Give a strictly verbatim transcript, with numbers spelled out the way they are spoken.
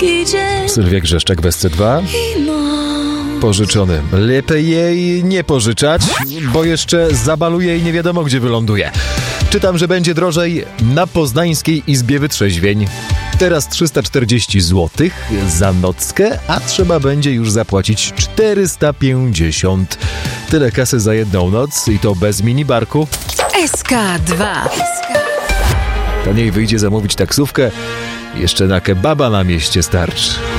Sylwia Grzeszczak w S C dwa. Pożyczony. Lepiej jej nie pożyczać, bo jeszcze zabaluje i nie wiadomo, gdzie wyląduje. Czytam, że będzie drożej na Poznańskiej Izbie Wytrzeźwień. Teraz trzysta czterdzieści złotych za nockę, a trzeba będzie już zapłacić czterysta pięćdziesiąt. Tyle kasy za jedną noc i to bez minibarku. S K dwa. Taniej wyjdzie zamówić taksówkę, jeszcze na kebaba na mieście starczy.